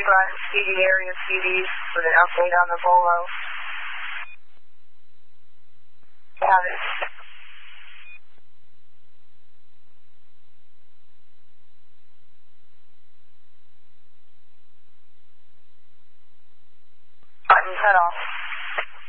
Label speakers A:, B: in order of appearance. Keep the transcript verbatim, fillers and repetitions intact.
A: front seating area C Ds with an update on the Volo. Got it. Button cut off.